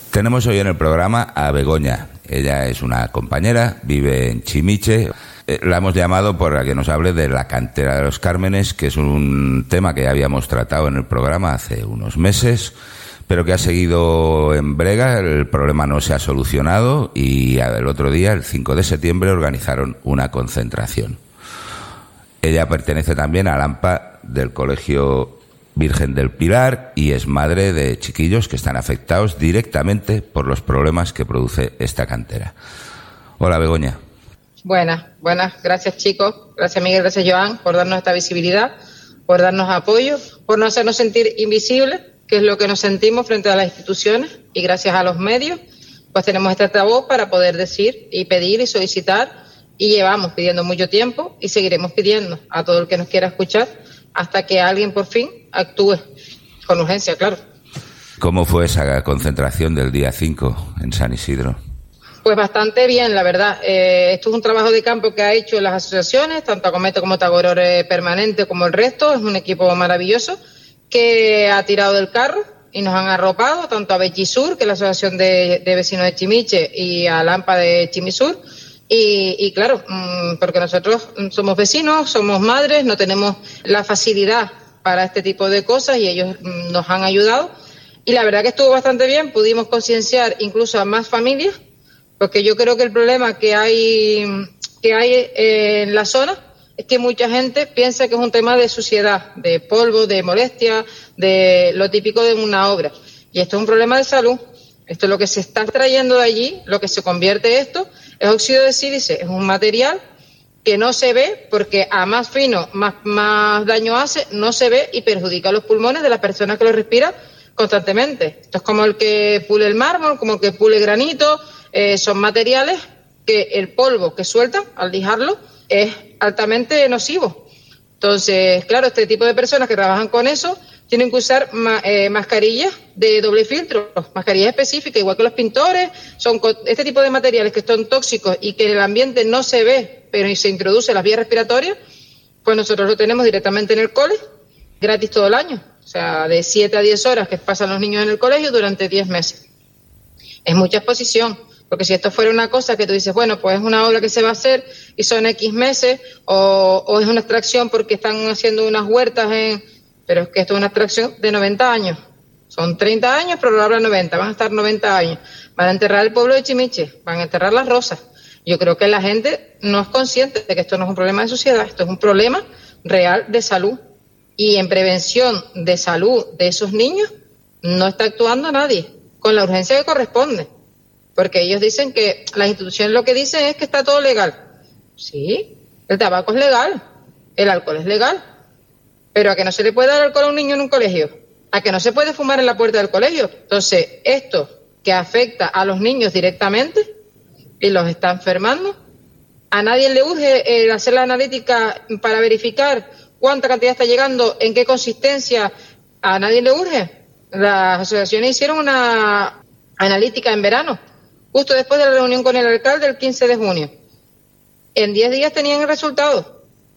Tenemos hoy en el programa a Begoña. Ella es una compañera, vive en Chimiche. La hemos llamado para que nos hable de la cantera de los Cármenes, que es un tema que ya habíamos tratado en el programa hace unos meses, pero que ha seguido en brega. El problema no se ha solucionado y el otro día, el 5 de septiembre, organizaron una concentración. Ella pertenece también al AMPA del Colegio Virgen del Pilar y es madre de chiquillos que están afectados directamente por los problemas que produce esta cantera. Hola, Begoña. Buenas. Gracias, chicos. Gracias, Miguel. Gracias, Joan, por darnos esta visibilidad, por darnos apoyo, por no hacernos sentir invisibles, que es lo que nos sentimos frente a las instituciones, y gracias a los medios, pues tenemos este altavoz para poder decir y pedir y solicitar, y llevamos pidiendo mucho tiempo y seguiremos pidiendo a todo el que nos quiera escuchar hasta que alguien por fin actúe con urgencia, claro. ¿Cómo fue esa concentración del día 5 en San Isidro? Pues bastante bien, la verdad. Esto es un trabajo de campo que ha hecho las asociaciones, tanto Acometo como Tagorore Permanente como el resto. Es un equipo maravilloso que ha tirado del carro y nos han arropado tanto a Bechisur, que es la Asociación de Vecinos de Chimiche, y a Lampa de Chimisur. Y claro, porque nosotros somos vecinos, somos madres, no tenemos la facilidad para este tipo de cosas y ellos nos han ayudado. Y la verdad que estuvo bastante bien, pudimos concienciar incluso a más familias, porque yo creo que el problema que hay en la zona es que mucha gente piensa que es un tema de suciedad, de polvo, de molestia, de lo típico de una obra. Y esto es un problema de salud. Esto es lo que se está extrayendo de allí, lo que se convierte esto, es óxido de sílice, es un material que no se ve porque a más fino, más daño hace, no se ve y perjudica los pulmones de las personas que lo respiran constantemente. Esto es como el que pule el mármol, como el que pule el granito, son materiales que el polvo que sueltan al lijarlo es altamente nocivo. Entonces, claro, este tipo de personas que trabajan con eso tienen que usar mascarillas de doble filtro, mascarillas específicas, igual que los pintores. Son este tipo de materiales que son tóxicos y que en el ambiente no se ve, pero se introduce en las vías respiratorias, pues nosotros lo tenemos directamente en el cole, gratis todo el año. O sea, de 7 a 10 horas que pasan los niños en el colegio durante 10 meses. Es mucha exposición, porque si esto fuera una cosa que tú dices, bueno, pues es una obra que se va a hacer y son X meses, o es una extracción porque están haciendo unas huertas pero es que esto es una extracción de 90 años. Son 30 años, pero lo hablan 90, van a estar 90 años. Van a enterrar el pueblo de Chimiche, van a enterrar las rosas. Yo creo que la gente no es consciente de que esto no es un problema de sociedad, esto es un problema real de salud. Y en prevención de salud de esos niños no está actuando nadie con la urgencia que corresponde. Porque ellos dicen que las instituciones lo que dicen es que está todo legal. Sí, el tabaco es legal, el alcohol es legal. Pero a que no se le puede dar alcohol a un niño en un colegio, a que no se puede fumar en la puerta del colegio. Entonces, esto que afecta a los niños directamente y los está enfermando, a nadie le urge el hacer la analítica para verificar cuánta cantidad está llegando, en qué consistencia, a nadie le urge. Las asociaciones hicieron una analítica en verano, justo después de la reunión con el alcalde el 15 de junio. En 10 días tenían el resultado.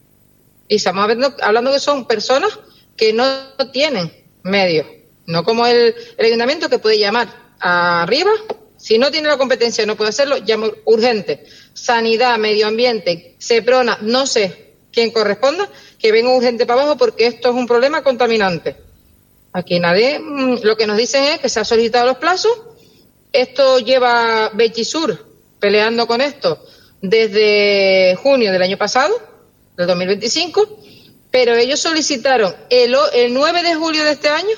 Y estamos hablando que son personas que no tienen medios, no como el ayuntamiento que puede llamar arriba, si no tiene la competencia no puede hacerlo, llama urgente. Sanidad, medio ambiente, Seprona, no sé quién corresponda, que venga urgente para abajo porque esto es un problema contaminante. Aquí nadie, lo que nos dicen es que se han solicitado los plazos, esto lleva Bechisur peleando con esto desde junio del año pasado, del 2025, pero ellos solicitaron el 9 de julio de este año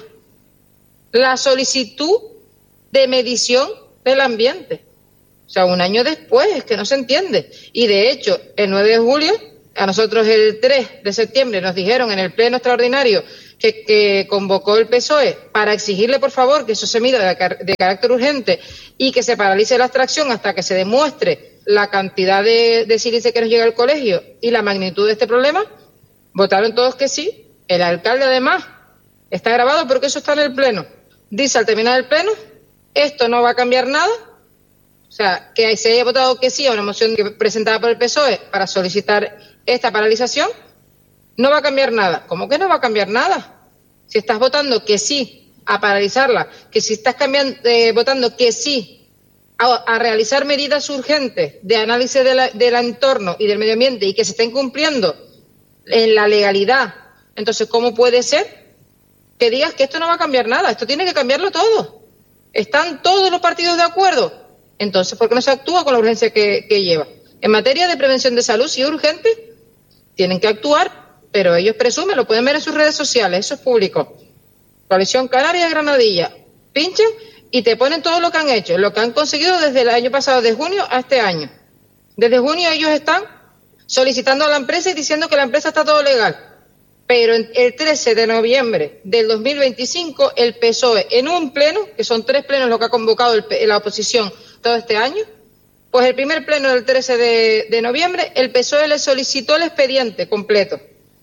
la solicitud de medición del ambiente. O sea, un año después, es que no se entiende. Y de hecho, el 9 de julio, a nosotros el 3 de septiembre nos dijeron en el pleno extraordinario que convocó el PSOE para exigirle, por favor, que eso se mida de carácter urgente y que se paralice la extracción hasta que se demuestre la cantidad de sílice que nos llega al colegio y la magnitud de este problema. Votaron todos que sí. El alcalde, además, está grabado porque eso está en el pleno. Dice al terminar el pleno, esto no va a cambiar nada. O sea, que se haya votado que sí a una moción presentada por el PSOE para solicitar esta paralización, no va a cambiar nada. ¿Cómo que no va a cambiar nada? Si estás votando que sí a paralizarla, que si estás votando que sí a realizar medidas urgentes de análisis del entorno y del medio ambiente y que se estén cumpliendo en la legalidad, entonces, ¿cómo puede ser que digas que esto no va a cambiar nada? Esto tiene que cambiarlo todo. ¿Están todos los partidos de acuerdo? Entonces, ¿por qué no se actúa con la urgencia que lleva? En materia de prevención de salud, si es urgente, tienen que actuar, pero ellos presumen, lo pueden ver en sus redes sociales, eso es público. Coalición Canaria Granadilla, pinchan y te ponen todo lo que han hecho, lo que han conseguido desde el año pasado, de junio a este año. Desde junio ellos están solicitando a la empresa y diciendo que la empresa está todo legal. Pero el 13 de noviembre del 2025, el PSOE, en un pleno, que son 3 plenos lo que ha convocado la oposición todo este año, pues el primer pleno del 13 de noviembre, el PSOE le solicitó el expediente completo.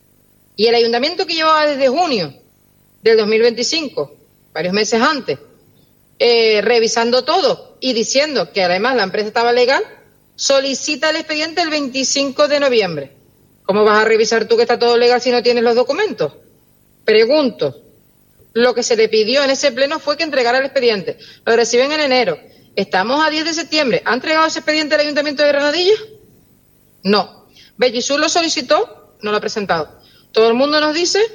Y el ayuntamiento, que llevaba desde junio del 2025, varios meses antes, revisando todo y diciendo que además la empresa estaba legal, solicita el expediente el 25 de noviembre. ¿Cómo vas a revisar tú que está todo legal si no tienes los documentos? Pregunto. Lo que se le pidió en ese pleno fue que entregara el expediente. Lo reciben en enero. Estamos a 10 de septiembre. ¿Ha entregado ese expediente al Ayuntamiento de Granadilla? No. Bellisur lo solicitó, no lo ha presentado. Todo el mundo nos dice,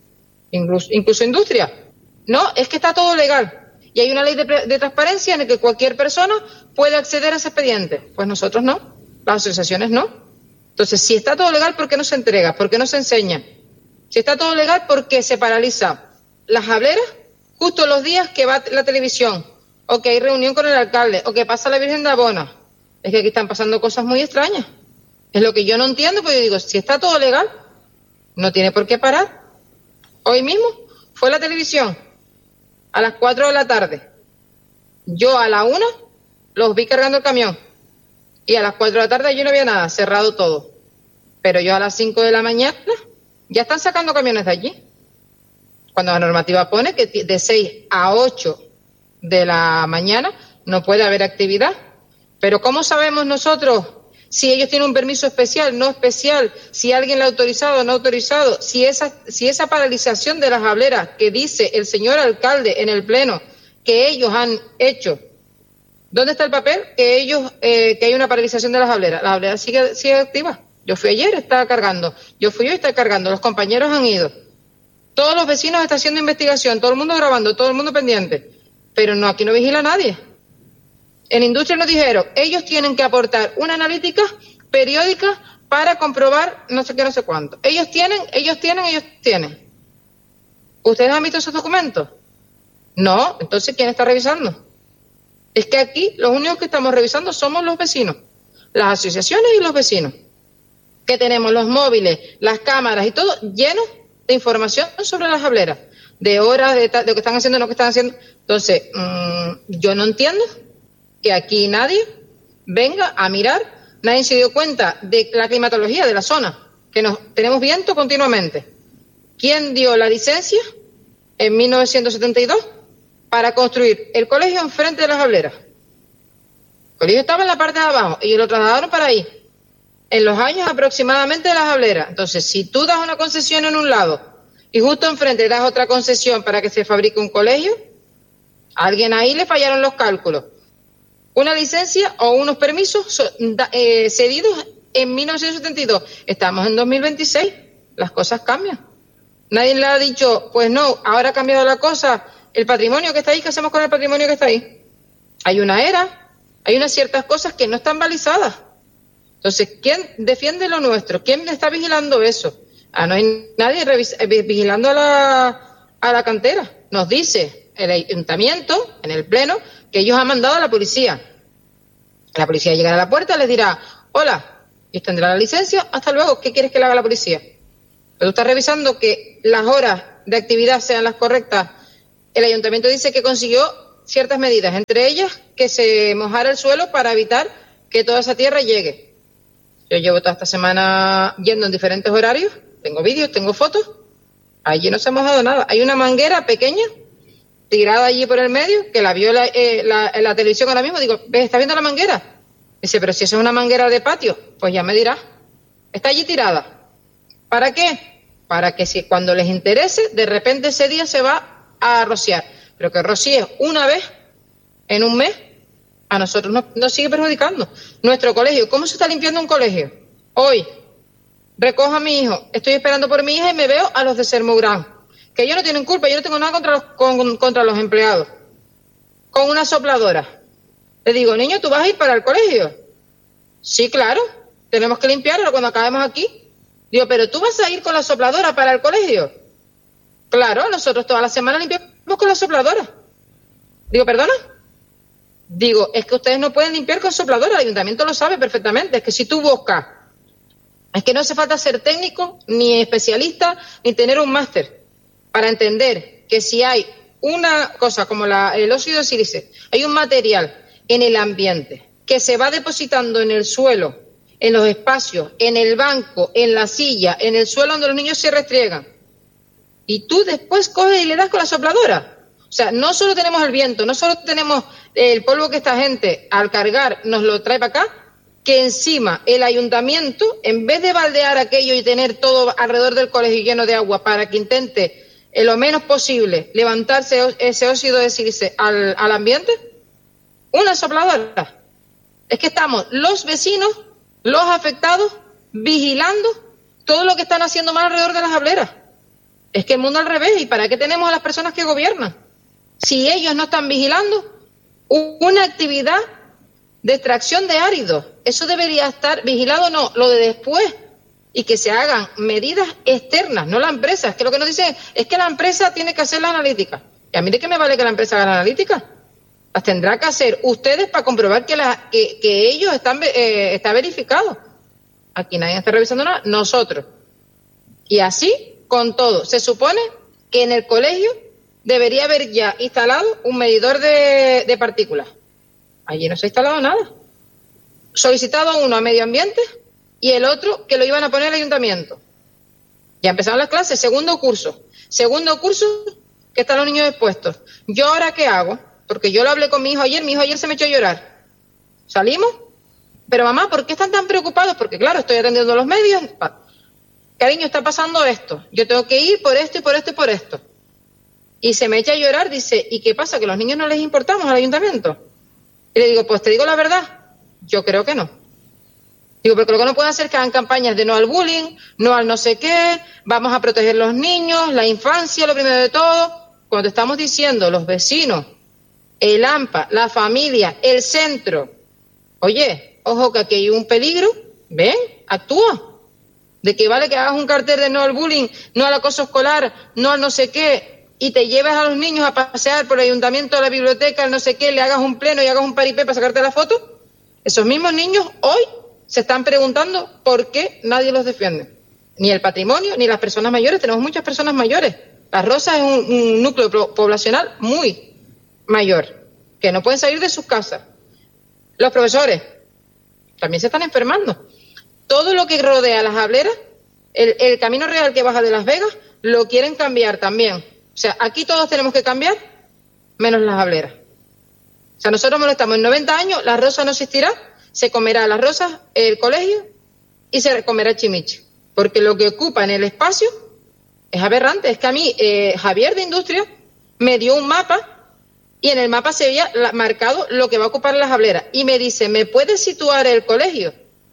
incluso Industria, no, es que está todo legal. Y hay una ley de transparencia en la que cualquier persona puede acceder a ese expediente. Pues nosotros no, las asociaciones no. Entonces, si está todo legal, ¿por qué no se entrega? ¿Por qué no se enseña? Si está todo legal, ¿por qué se paraliza las hableras justo los días que va la televisión? O que hay reunión con el alcalde, o que pasa la Virgen de Abona. Es que aquí están pasando cosas muy extrañas. Es lo que yo no entiendo, porque yo digo, si está todo legal, no tiene por qué parar. Hoy mismo fue la televisión a las 4 de la tarde. Yo a la 1 los vi cargando el camión. Y a las 4 de la tarde yo no había nada, cerrado todo. Pero yo a las 5 de la mañana ya están sacando camiones de allí. Cuando la normativa pone que de 6 a 8 de la mañana no puede haber actividad. Pero ¿cómo sabemos nosotros si ellos tienen un permiso especial, no especial, si alguien lo ha autorizado o no autorizado, si esa paralización de las hableras que dice el señor alcalde en el pleno que ellos han hecho? ¿Dónde está el papel? Que hay una paralización de las hableras. Las hableras sigue activa. Yo fui ayer, estaba cargando. Yo fui hoy, está cargando. Los compañeros han ido. Todos los vecinos están haciendo investigación. Todo el mundo grabando, todo el mundo pendiente. Pero no, aquí no vigila nadie. En Industria nos dijeron, ellos tienen que aportar una analítica periódica para comprobar no sé qué, no sé cuánto. Ellos tienen. ¿Ustedes han visto esos documentos? No, entonces ¿quién está revisando? Es que aquí los únicos que estamos revisando somos los vecinos, las asociaciones y los vecinos, que tenemos los móviles, las cámaras y todo llenos de información sobre las hableras, de horas, de lo que están haciendo, lo que están haciendo. Entonces, yo no entiendo que aquí nadie venga a mirar, nadie se dio cuenta de la climatología de la zona, que tenemos viento continuamente. ¿Quién dio la licencia en 1972? Para construir el colegio enfrente de las hableras? El colegio estaba en la parte de abajo y lo trasladaron para ahí, en los años aproximadamente de las hableras. Entonces, si tú das una concesión en un lado y justo enfrente das otra concesión para que se fabrique un colegio, a alguien ahí le fallaron los cálculos. Una licencia o unos permisos cedidos en 1972. Estamos en 2026, las cosas cambian. Nadie le ha dicho, pues no, ahora ha cambiado la cosa. El patrimonio que está ahí, ¿qué hacemos con el patrimonio que está ahí? Hay una era, hay unas ciertas cosas que no están balizadas. Entonces, ¿quién defiende lo nuestro? ¿Quién está vigilando eso? No hay nadie vigilando a la cantera. Nos dice el ayuntamiento, en el pleno, que ellos han mandado a la policía. La policía llegará a la puerta y les dirá, hola, y tendrá la licencia, hasta luego, ¿qué quieres que le haga la policía? Pero tú estás revisando que las horas de actividad sean las correctas. El ayuntamiento dice que consiguió ciertas medidas, entre ellas que se mojara el suelo para evitar que toda esa tierra llegue. Yo llevo toda esta semana yendo en diferentes horarios, tengo vídeos, tengo fotos, allí no se ha mojado nada. Hay una manguera pequeña tirada allí por el medio, que la vio la televisión ahora mismo. Digo, ¿ves? ¿Estás viendo la manguera? Dice, pero si eso es una manguera de patio, pues ya me dirás. Está allí tirada. ¿Para qué? Para que si cuando les interese, de repente ese día se va a rociar. pero que rocíes una vez en un mes, a nosotros nos sigue perjudicando. Nuestro colegio, ¿cómo se está limpiando un colegio? Hoy, recojo a mi hijo, estoy esperando por mi hija y me veo a los de Sermográn, que ellos no tienen culpa, yo no tengo nada contra los empleados, con una sopladora. Le digo, niño, ¿tú vas a ir para el colegio? Sí, claro, tenemos que limpiarlo cuando acabemos aquí. Digo, ¿pero tú vas a ir con la sopladora para el colegio? Claro, nosotros toda la semana limpiamos con la sopladora. Digo, ¿perdona? Digo, es que ustedes no pueden limpiar con sopladora, el ayuntamiento lo sabe perfectamente, es que si tú buscas, es que no hace falta ser técnico, ni especialista, ni tener un máster, para entender que si hay una cosa como el óxido de sílice, hay un material en el ambiente que se va depositando en el suelo, en los espacios, en el banco, en la silla, en el suelo donde los niños se restriegan, y tú después coges y le das con la sopladora. O sea, no solo tenemos el viento, no solo tenemos el polvo que esta gente al cargar nos lo trae para acá, que encima el ayuntamiento, en vez de baldear aquello y tener todo alrededor del colegio lleno de agua para que intente lo menos posible levantarse ese óxido de sílice al ambiente, una sopladora. Es que estamos los vecinos, los afectados, vigilando todo lo que están haciendo mal alrededor de las hableras. Es que el mundo al revés, ¿y para qué tenemos a las personas que gobiernan? Si ellos no están vigilando una actividad de extracción de áridos, eso debería estar vigilado, no, lo de después, y que se hagan medidas externas, no la empresa. Es que lo que nos dicen es que la empresa tiene que hacer la analítica. Y a mí de qué me vale que la empresa haga la analítica. Las tendrá que hacer ustedes para comprobar que ellos está verificado. Aquí nadie está revisando nada, nosotros. Y así con todo. Se supone que en el colegio debería haber ya instalado un medidor de partículas. Allí no se ha instalado nada. Solicitado uno a medio ambiente y el otro que lo iban a poner al ayuntamiento. Ya empezaron las clases, segundo curso que están los niños expuestos. ¿Yo ahora qué hago? Porque yo lo hablé con mi hijo ayer se me echó a llorar. ¿Salimos? Pero mamá, ¿por qué están tan preocupados? Porque claro, estoy atendiendo los medios. Cariño, está pasando esto. Yo tengo que ir por esto y por esto y por esto. Y se me echa a llorar, dice, ¿y qué pasa? ¿Que los niños no les importamos al ayuntamiento? Y le digo, pues te digo la verdad, yo creo que no. Digo, porque lo que no pueden hacer es que hagan campañas de no al bullying, no al no sé qué, vamos a proteger los niños, la infancia, lo primero de todo. Cuando estamos diciendo los vecinos, el AMPA, la familia, el centro, oye, ojo que aquí hay un peligro, ven, actúa. De que vale que hagas un cartel de no al bullying, no al acoso escolar, no al no sé qué, y te lleves a los niños a pasear por el ayuntamiento, a la biblioteca, al no sé qué, le hagas un pleno y hagas un paripé para sacarte la foto. Esos mismos niños hoy se están preguntando por qué nadie los defiende. Ni el patrimonio, ni las personas mayores. Tenemos muchas personas mayores. Las Rosas es un núcleo poblacional muy mayor, que no pueden salir de sus casas. Los profesores también se están enfermando. Todo lo que rodea las hableras, el camino real que baja de Las Vegas, lo quieren cambiar también. O sea, aquí todos tenemos que cambiar, menos las hableras. O sea, nosotros molestamos en 90 años, la Rosa no existirá, se comerá las Rosas, el colegio, y se comerá el Chimiche. Porque lo que ocupa en el espacio es aberrante. Es que a mí, Javier de Industria, me dio un mapa, y en el mapa se veía marcado lo que va a ocupar las hableras. Y me dice, ¿me puedes situar el colegio?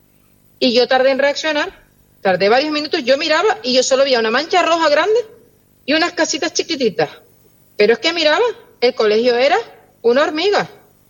Y yo tardé en reaccionar, tardé varios minutos, yo miraba y yo solo veía una mancha roja grande y unas casitas chiquititas. Pero es que miraba, el colegio era una hormiga.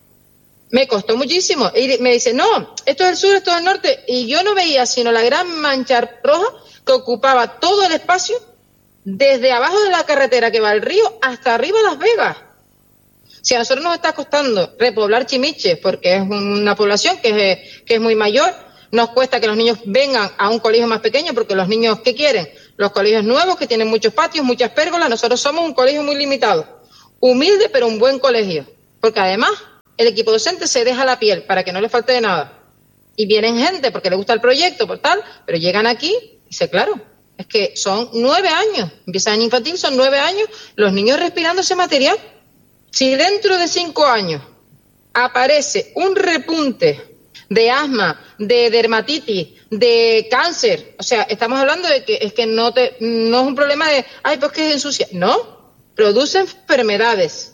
Me costó muchísimo. Y me dice, no, esto es el sur, esto es el norte. Y yo no veía sino la gran mancha roja que ocupaba todo el espacio, desde abajo de la carretera que va al río hasta arriba de Las Vegas. Si a nosotros nos está costando repoblar Chimiche, porque es una población que es muy mayor, nos cuesta que los niños vengan a un colegio más pequeño, porque los niños, ¿qué quieren? Los colegios nuevos, que tienen muchos patios, muchas pérgolas. Nosotros somos un colegio muy limitado. Humilde, pero un buen colegio. Porque además, el equipo docente se deja la piel para que no le falte de nada. Y vienen gente porque le gusta el proyecto, por tal, pero llegan aquí y dice, claro, es que son 9 años. Empieza año infantil, son 9 años, los niños respirando ese material. Si dentro de 5 años aparece un repunte de asma, de dermatitis, de cáncer, o sea, estamos hablando de que es que no es un problema de, ay, pues que es ensucia. No, produce enfermedades.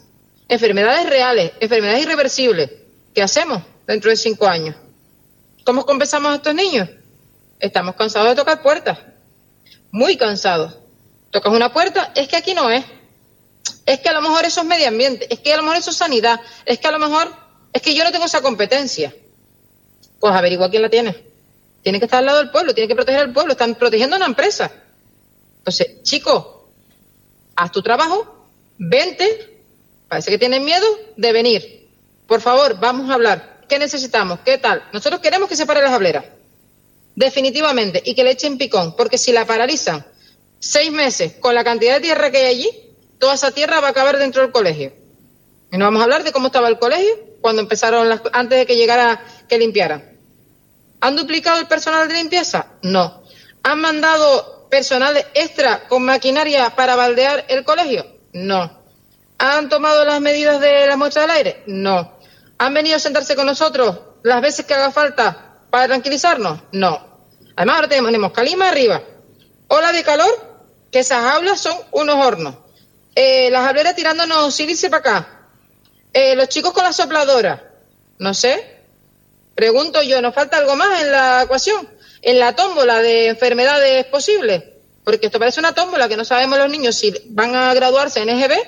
enfermedades reales, enfermedades irreversibles. ¿Qué hacemos dentro de 5 años? ¿Cómo compensamos a estos niños? Estamos cansados de tocar puertas, muy cansados. Tocas una puerta, es que aquí no es que a lo mejor eso es medio ambiente, es que a lo mejor eso es sanidad, es que a lo mejor es que yo no tengo esa competencia. Pues averigua quién la tiene. Tiene que estar al lado del pueblo, tiene que proteger al pueblo, están protegiendo a una empresa. Entonces, chico, haz tu trabajo, vente, parece que tienen miedo de venir. Por favor, vamos a hablar. ¿Qué necesitamos? ¿Qué tal? Nosotros queremos que se pare las hableras, definitivamente, y que le echen picón, porque si la paralizan 6 meses con la cantidad de tierra que hay allí, toda esa tierra va a acabar dentro del colegio. Y no vamos a hablar de cómo estaba el colegio cuando empezaron antes de que llegara que limpiaran. ¿Han duplicado el personal de limpieza? No. ¿Han mandado personal extra con maquinaria para baldear el colegio? No. ¿Han tomado las medidas de la muestra del aire? No. ¿Han venido a sentarse con nosotros las veces que haga falta para tranquilizarnos? No. Además ahora tenemos calima arriba, ola de calor, que esas aulas son unos hornos. Las hableras tirándonos sílice para acá. Los chicos con la sopladora. No sé. Pregunto yo, ¿nos falta algo más en la ecuación? En la tómbola de enfermedades posibles. Porque esto parece una tómbola que no sabemos los niños si van a graduarse en EGB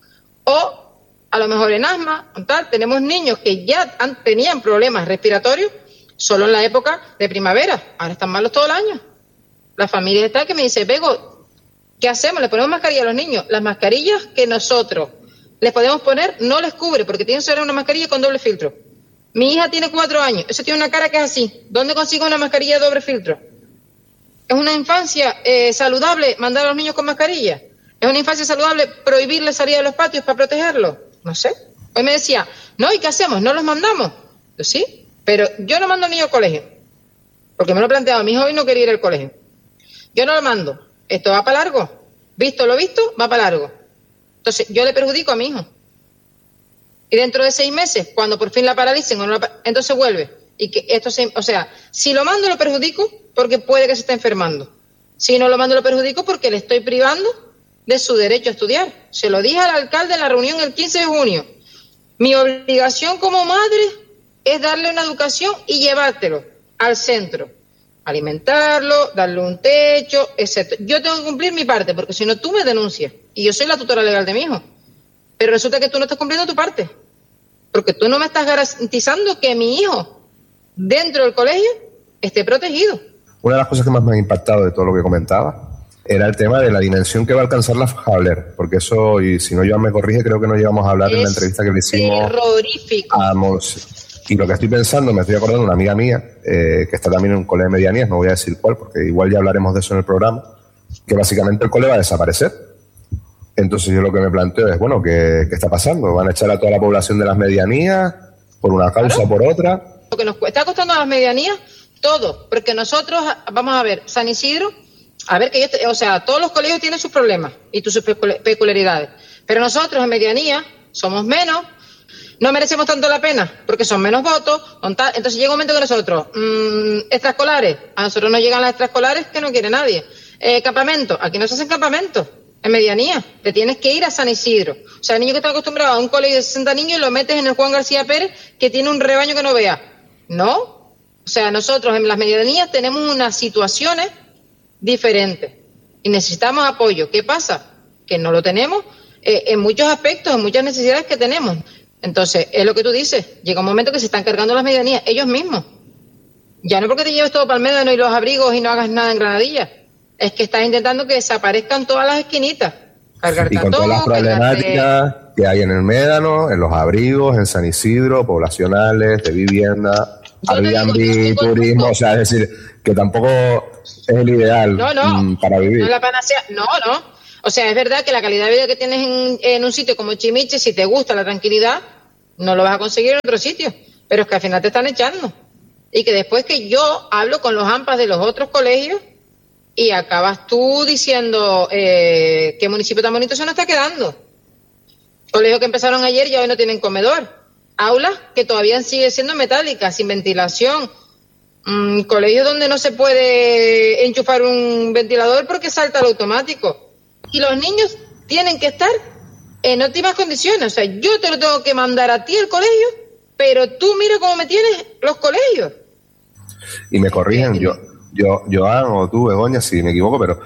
o a lo mejor en asma. Tal. Tenemos niños que ya tenían problemas respiratorios solo en la época de primavera. Ahora están malos todo el año. La familia está que me dice, Bego, ¿qué hacemos? ¿Le ponemos mascarilla a los niños? Las mascarillas que nosotros les podemos poner no les cubre porque tienen que ser una mascarilla con doble filtro. Mi hija tiene 4 años, eso tiene una cara que es así. ¿Dónde consigo una mascarilla de doble filtro? ¿Es una infancia saludable mandar a los niños con mascarilla? ¿Es una infancia saludable prohibirles salir a los patios para protegerlos? No sé. Hoy me decía, no, ¿y qué hacemos? ¿No los mandamos? Yo sí, pero yo no mando a niños al colegio. Porque me lo he planteado, mi hijo hoy no quería ir al colegio. Yo no lo mando. Esto va para largo. Visto lo visto, va para largo. Entonces, yo le perjudico a mi hijo. Y dentro de 6 meses, cuando por fin la paralicen, entonces vuelve. Y que esto si lo mando lo perjudico porque puede que se esté enfermando. Si no lo mando lo perjudico porque le estoy privando de su derecho a estudiar. Se lo dije al alcalde en la reunión el 15 de junio. Mi obligación como madre es darle una educación y llevártelo al centro. Alimentarlo, darle un techo, etc. Yo tengo que cumplir mi parte, porque si no tú me denuncias. Y yo soy la tutora legal de mi hijo. Pero resulta que tú no estás cumpliendo tu parte. Porque tú no me estás garantizando que mi hijo, dentro del colegio, esté protegido. Una de las cosas que más me ha impactado de todo lo que comentaba era el tema de la dimensión que va a alcanzar la Habler. Porque eso, y si no Joan me corrige, creo que no llegamos a hablar en la entrevista que le hicimos. Terrorífico. Y lo que estoy pensando, me estoy acordando de una amiga mía, que está también en un cole de medianías, no voy a decir cuál, porque igual ya hablaremos de eso en el programa, que básicamente el cole va a desaparecer. Entonces yo lo que me planteo es, bueno, ¿qué está pasando? ¿Van a echar a toda la población de las medianías por una causa o por otra? Lo que nos está costando a las medianías, todo, porque nosotros, vamos a ver, San Isidro, a ver que todos los colegios tienen sus problemas y sus peculiaridades, pero nosotros en medianía somos menos, no merecemos tanto la pena porque son menos votos, entonces llega un momento que nosotros, extraescolares, a nosotros no llegan las extraescolares que no quiere nadie, campamentos, aquí no se hacen campamentos, en medianía, te tienes que ir a San Isidro, o sea, el niño que está acostumbrado a un colegio de 60 niños y lo metes en el Juan García Pérez que tiene un rebaño que no vea, no, o sea, nosotros en las medianías tenemos unas situaciones diferentes y necesitamos apoyo. ¿Qué pasa? Que no lo tenemos en muchos aspectos, en muchas necesidades que tenemos. Entonces, es lo que tú dices, llega un momento que se están cargando las medianías ellos mismos. Ya no porque te lleves todo para el médano y los abrigos y no hagas nada en Granadilla, es que estás intentando que desaparezcan todas las esquinitas. Cargarte y con todo, todas las problemáticas que hay en el médano, en los abrigos, en San Isidro, poblacionales, de vivienda, Airbnb, turismo, o sea, es decir, que tampoco es el ideal para vivir. No es la panacea, no. O sea, es verdad que la calidad de vida que tienes en un sitio como Chimiche, si te gusta la tranquilidad, no lo vas a conseguir en otro sitio. Pero es que al final te están echando. Y que después que yo hablo con los AMPAs de los otros colegios y acabas tú diciendo qué municipio tan bonito se nos está quedando. Colegios que empezaron ayer y hoy no tienen comedor. Aulas que todavía siguen siendo metálicas, sin ventilación. Colegios donde no se puede enchufar un ventilador porque salta el automático. Y los niños tienen que estar en óptimas condiciones. O sea, yo te lo tengo que mandar a ti el colegio, pero tú mira cómo me tienes los colegios. Y me corrigen, Joan o tú, Begoña, si me equivoco, pero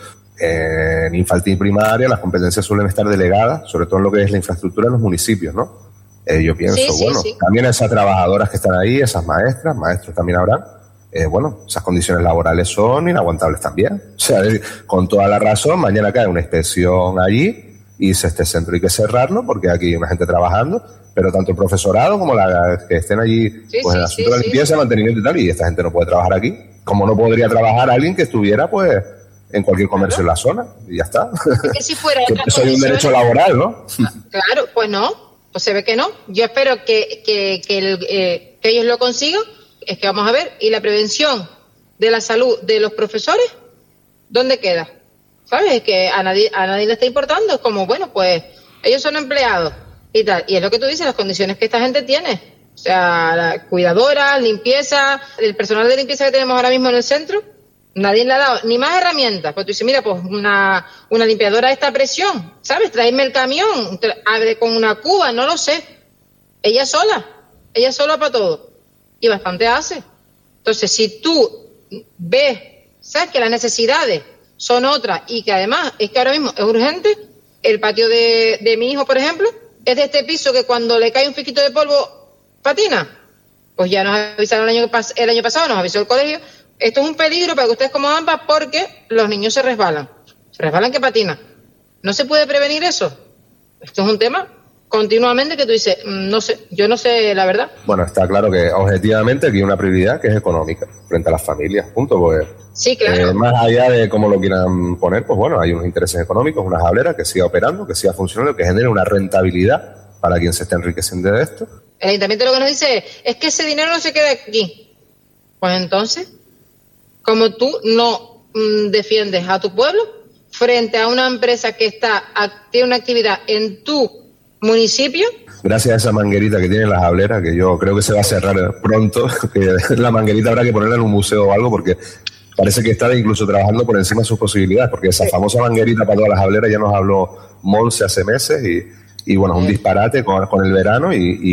en infantil y primaria las competencias suelen estar delegadas, sobre todo en lo que es la infraestructura en los municipios, ¿no? Yo pienso, sí. También esas trabajadoras que están ahí, esas maestras, maestros también habrán, esas condiciones laborales son inaguantables también. O sea, con toda la razón, mañana cae una inspección allí y dice, este centro hay que cerrarlo porque aquí hay una gente trabajando, pero tanto el profesorado como la que estén allí, pues en el asunto de la limpieza, mantenimiento y tal, y esta gente no puede trabajar aquí. Como no podría trabajar alguien que estuviera, pues, en cualquier comercio en la zona, y ya está. Es que si fuera que eso es un derecho laboral, ¿no? Claro, pues no. Pues se ve que no. Yo espero que ellos lo consigan. Es que vamos a ver, y la prevención de la salud de los profesores, ¿dónde queda? ¿Sabes? Es que a nadie le está importando. Es como, bueno, pues ellos son empleados y tal. Y es lo que tú dices, las condiciones que esta gente tiene. O sea, la cuidadora, limpieza, el personal de limpieza que tenemos ahora mismo en el centro, nadie le ha dado ni más herramientas. Pues tú dices, mira, pues una limpiadora a esta presión, ¿sabes? Traerme el camión, abre con una cuba, no lo sé. Ella sola para todo. Y bastante hace. Entonces, si tú ves, sabes que las necesidades son otras y que además es que ahora mismo es urgente, el patio de mi hijo, por ejemplo, es de este piso que cuando le cae un fisquito de polvo patina. Pues ya nos avisaron el año pasado, nos avisó el colegio. Esto es un peligro para que ustedes como AMPA porque los niños se resbalan. Se resbalan que patinan. ¿No se puede prevenir eso? Esto es un tema continuamente que tú dices, no sé, yo no sé la verdad. Bueno, está claro que objetivamente aquí hay una prioridad que es económica frente a las familias, punto, porque sí, claro. Más allá de cómo lo quieran poner, pues bueno, hay unos intereses económicos, una jablera que siga operando, que siga funcionando, que genere una rentabilidad para quien se esté enriqueciendo de esto. El ayuntamiento lo que nos dice es que ese dinero no se queda aquí. Pues entonces, como tú no defiendes a tu pueblo frente a una empresa que tiene una actividad en tu municipio. Gracias a esa manguerita que tiene la jablera, que yo creo que se va a cerrar pronto, que la manguerita habrá que ponerla en un museo o algo, porque parece que está incluso trabajando por encima de sus posibilidades, porque esa famosa manguerita para todas las jableras ya nos habló Monse hace meses y bueno, es un disparate con el verano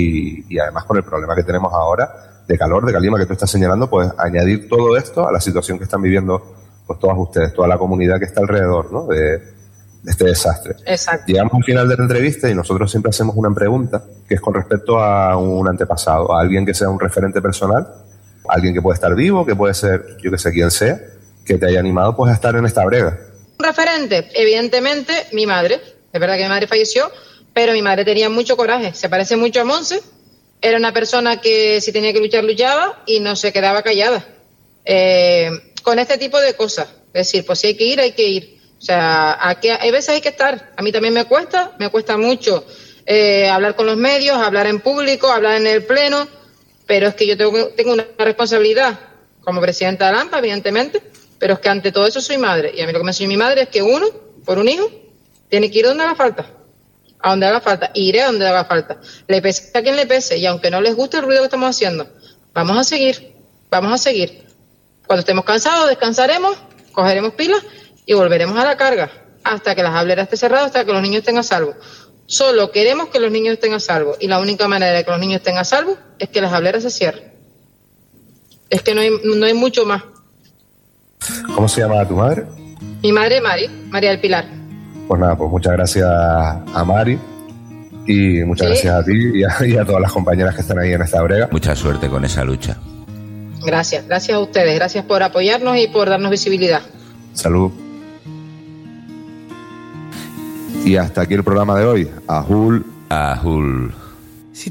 y además con el problema que tenemos ahora de calor, de calima que tú estás señalando, pues añadir todo esto a la situación que están viviendo pues todas ustedes, toda la comunidad que está alrededor, ¿no? de este desastre. Exacto. Llegamos al final de la entrevista y nosotros siempre hacemos una pregunta que es con respecto a un antepasado, a alguien que sea un referente personal, alguien que puede estar vivo, que puede ser, yo que sé, quien sea, que te haya animado pues a estar en esta brega. Un referente, evidentemente, mi madre. Es verdad que mi madre falleció, pero mi madre tenía mucho coraje. Se parece mucho a Monse. Era una persona que si tenía que luchar, luchaba y no se quedaba callada. Con este tipo de cosas. Es decir, pues si hay que ir, hay que ir. O sea, hay veces hay que estar. A mí también me cuesta mucho hablar con los medios, hablar en público, hablar en el pleno, pero es que yo tengo una responsabilidad como presidenta de la AMPA, evidentemente, pero es que ante todo eso soy madre. Y a mí lo que me enseñó mi madre es que uno, por un hijo, tiene que ir donde haga falta. A donde haga falta. Iré a donde haga falta. Le pese a quien le pese. Y aunque no les guste el ruido que estamos haciendo, vamos a seguir. Cuando estemos cansados, descansaremos, cogeremos pilas y volveremos a la carga hasta que la jablera esté cerrada, hasta que los niños estén a salvo. Solo queremos que los niños estén a salvo y la única manera de que los niños estén a salvo es que la jablera se cierre. Es que no hay mucho más. ¿Cómo se llama tu madre? Mi madre, María del Pilar. Pues nada, pues muchas gracias a Mari y muchas gracias a ti y a todas las compañeras que están ahí en esta brega. Mucha suerte con esa lucha. Gracias a ustedes, gracias por apoyarnos y por darnos visibilidad. Salud. Y hasta aquí el programa de hoy. Ajul. Ajul.